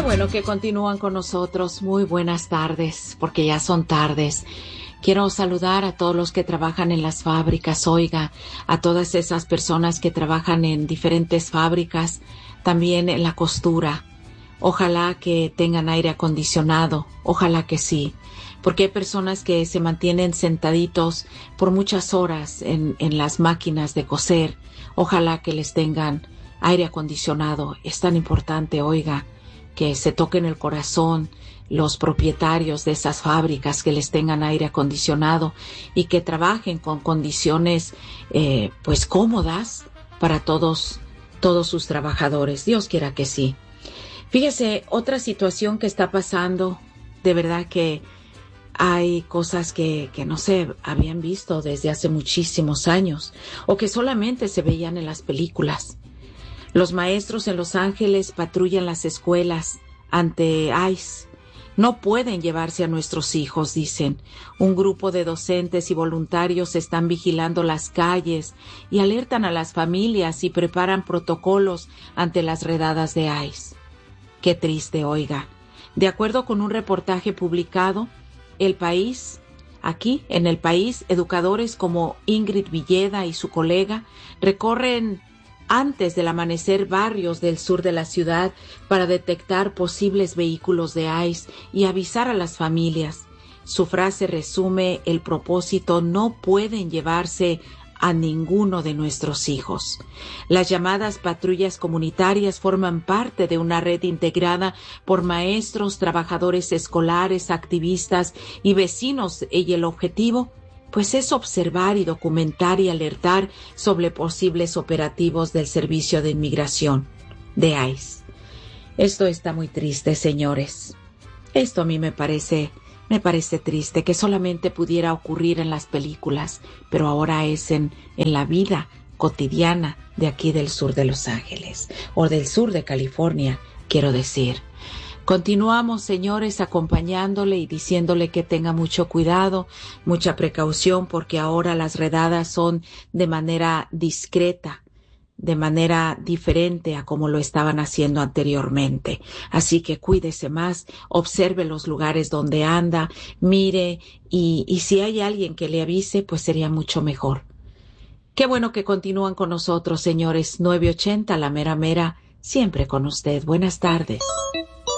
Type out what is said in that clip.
bueno que continúan con nosotros. Muy buenas tardes, porque ya son tardes. Quiero saludar a todos los que trabajan en las fábricas, oiga, a todas esas personas que trabajan en diferentes fábricas, también en la costura. Ojalá que tengan aire acondicionado, ojalá que sí, porque hay personas que se mantienen sentaditos por muchas horas en las máquinas de coser. Ojalá que les tengan aire acondicionado. Es tan importante, oiga, que se toquen el corazón los propietarios de esas fábricas, que les tengan aire acondicionado y que trabajen con condiciones pues cómodas para todos sus trabajadores. Dios quiera que sí. Fíjese, otra situación que está pasando, de verdad que hay cosas que no se habían visto desde hace muchísimos años o que solamente se veían en las películas. Los maestros en Los Ángeles patrullan las escuelas ante ICE. No pueden llevarse a nuestros hijos, dicen. Un grupo de docentes y voluntarios están vigilando las calles y alertan a las familias y preparan protocolos ante las redadas de ICE. Qué triste, oiga. De acuerdo con un reportaje publicado, aquí en el país, educadores como Ingrid Villeda y su colega recorren antes del amanecer barrios del sur de la ciudad para detectar posibles vehículos de ICE y avisar a las familias. Su frase resume el propósito: no pueden llevarse a ninguno de nuestros hijos. Las llamadas patrullas comunitarias forman parte de una red integrada por maestros, trabajadores escolares, activistas y vecinos, y el objetivo pues es observar y documentar y alertar sobre posibles operativos del Servicio de Inmigración, de ICE. Esto está muy triste, señores. Esto a mí me parece triste que solamente pudiera ocurrir en las películas, pero ahora es en la vida cotidiana de aquí del sur de Los Ángeles, o del sur de California, quiero decir. Continuamos, señores, acompañándole y diciéndole que tenga mucho cuidado, mucha precaución, porque ahora las redadas son de manera discreta, de manera diferente a como lo estaban haciendo anteriormente. Así que cuídese más, observe los lugares donde anda, mire y si hay alguien que le avise, pues sería mucho mejor. Qué bueno que continúan con nosotros, señores. 980, la mera mera, siempre con usted. Buenas tardes.